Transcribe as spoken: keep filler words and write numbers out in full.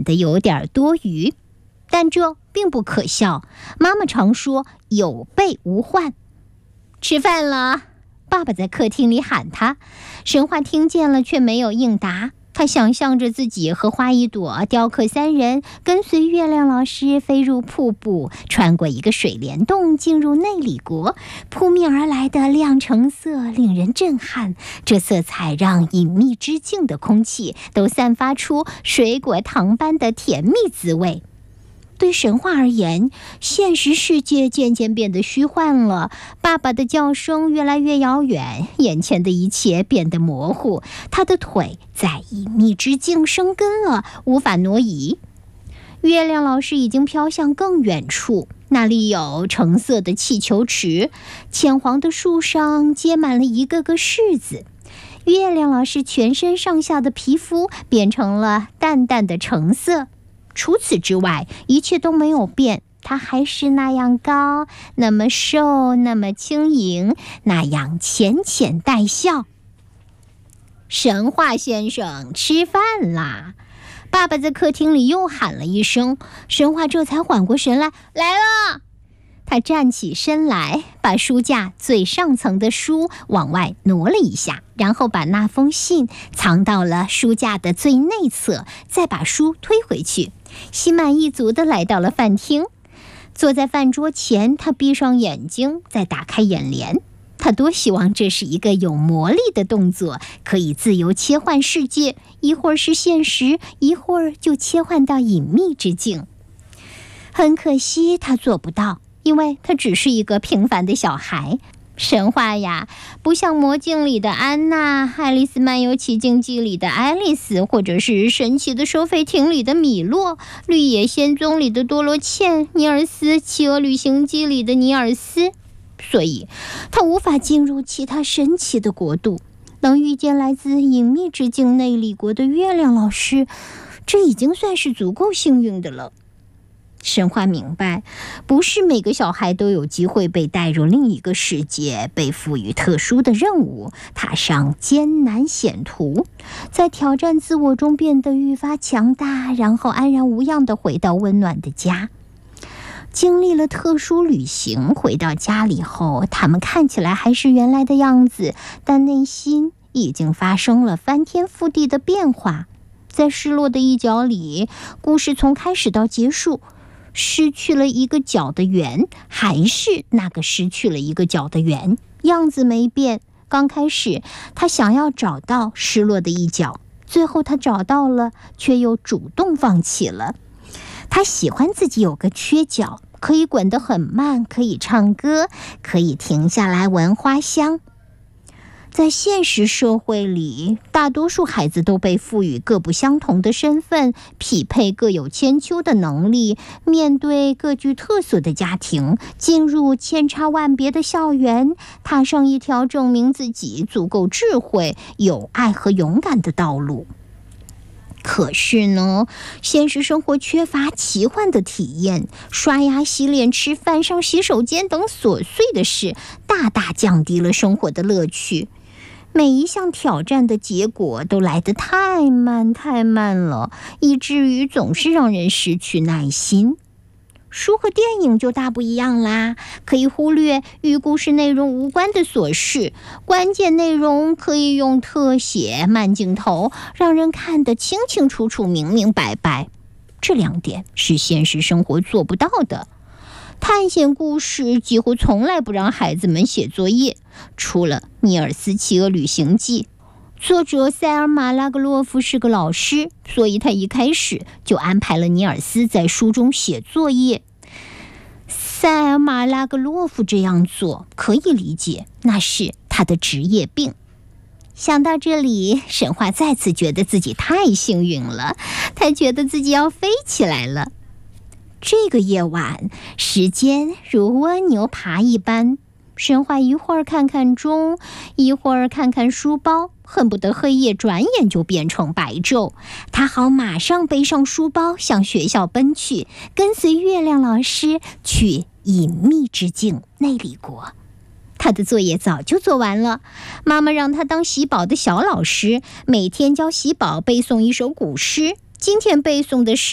得有点多余。但这并不可笑，妈妈常说有备无患。吃饭了，爸爸在客厅里喊他，神话听见了却没有应答。他想象着自己和花一朵、雕刻三人跟随月亮老师飞入瀑布，穿过一个水帘洞，进入内里国。扑面而来的亮橙色令人震撼，这色彩让隐秘之境的空气都散发出水果糖般的甜蜜滋味。对神话而言，现实世界渐渐变得虚幻了，爸爸的叫声越来越遥远，眼前的一切变得模糊，他的腿在隐秘之境生根了，无法挪移。月亮老师已经飘向更远处，那里有橙色的气球池，浅黄的树上结满了一个个柿子。月亮老师全身上下的皮肤变成了淡淡的橙色。除此之外，一切都没有变，他还是那样高，那么瘦，那么轻盈，那样浅浅带笑。神话先生，吃饭啦！爸爸在客厅里又喊了一声，神话这才缓过神来，来了！他站起身来，把书架最上层的书往外挪了一下，然后把那封信藏到了书架的最内侧，再把书推回去，心满意足地来到了饭厅。坐在饭桌前，他闭上眼睛，再打开眼帘。他多希望这是一个有魔力的动作，可以自由切换世界，一会儿是现实，一会儿就切换到隐秘之境。很可惜他做不到，因为他只是一个平凡的小孩。神话呀，不像魔镜里的安娜、爱丽丝漫游奇境记里的爱丽丝，或者是神奇的收费亭里的米洛、绿野仙踪里的多罗茜、尼尔斯企鹅旅行记里的尼尔斯，所以他无法进入其他神奇的国度。能遇见来自隐秘之境内里国的月亮老师，这已经算是足够幸运的了。神话明白，不是每个小孩都有机会被带入另一个世界，被赋予特殊的任务，踏上艰难险途，在挑战自我中变得愈发强大，然后安然无恙地回到温暖的家。经历了特殊旅行，回到家里后，他们看起来还是原来的样子，但内心已经发生了翻天覆地的变化。在失落的一角里，故事从开始到结束，失去了一个角的圆，还是那个失去了一个角的圆，样子没变。刚开始他想要找到失落的一角，最后他找到了，却又主动放弃了。他喜欢自己有个缺角，可以滚得很慢，可以唱歌，可以停下来闻花香。在现实社会里，大多数孩子都被赋予各不相同的身份，匹配各有千秋的能力，面对各具特色的家庭，进入千差万别的校园，踏上一条证明自己足够智慧、有爱和勇敢的道路。可是呢，现实生活缺乏奇幻的体验，刷牙、洗脸、吃饭、上洗手间等琐碎的事，大大降低了生活的乐趣。每一项挑战的结果都来得太慢太慢了，以至于总是让人失去耐心。书和电影就大不一样啦，可以忽略与故事内容无关的琐事，关键内容可以用特写、慢镜头让人看得清清楚楚、明明白白。这两点是现实生活做不到的。探险故事几乎从来不让孩子们写作业，除了《尼尔斯企鹅旅行记》。作者塞尔马拉格洛夫是个老师，所以他一开始就安排了尼尔斯在书中写作业。塞尔马拉格洛夫这样做可以理解，那是他的职业病。想到这里，神话再次觉得自己太幸运了，他觉得自己要飞起来了。这个夜晚，时间如蜗牛爬一般，神话一会儿看看钟，一会儿看看书包，恨不得黑夜转眼就变成白昼。他好马上背上书包向学校奔去，跟随月亮老师去隐秘之境内里国。他的作业早就做完了，妈妈让他当喜宝的小老师，每天教喜宝背诵一首古诗。今天背诵的是